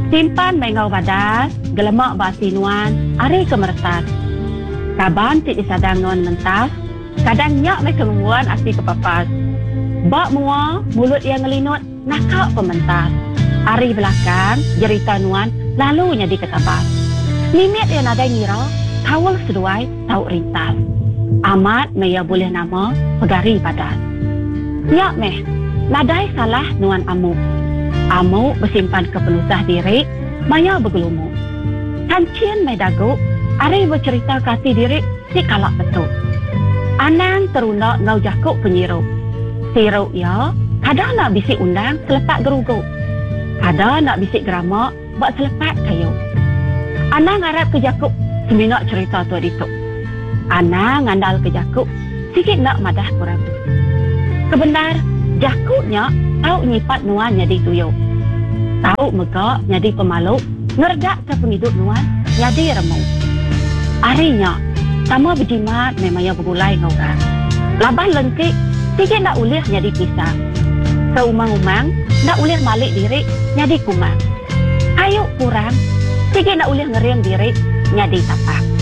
Simpan mengau badas, gelemak basinuan, ari kemertas. Kaban ti disadang nuan mentas, kadang nyak me kemumuan asi kepapas. Bak mua, mulut yang ngelinut, nakak pementas. Ari belakang, jerita nuan, lalunya diketapas. Nimit yang ada ngira, kawal seduai, tau rintas. Amat maya boleh nama, pegari badas. Nyak meh, ladai salah nuan amuk. Amuk bersimpan kepenusah diri, maya bergelumuk. Kancin meh daguk, ari bercerita kasih diri, si kalak betul. Anang terunak ngau jakuk penyiruk. Siruk ya, kadang nak bisik undang selepak geruguk. Kadang nak bisik geramak, buat selepak kayu. Anang harap ke jakuk, seminak cerita tu dituk. Anang ngandal ke jakuk, sikit nak madah kurang. Kebenar, jakuknya tahu nyipat nuan jadi tuyuk. Tahu megak jadi pemaluk, ngerdak ke penghidup nuan jadi remuk. Arinya, sama berjimat memangnya bergulai ngorang. Labah lengkik, sikit nak ulih jadi pisang. Seumang-umang, nak ulih malik diri jadi kumang. Ayuk kurang, sikit nak ulih ngeriam diri jadi tapak.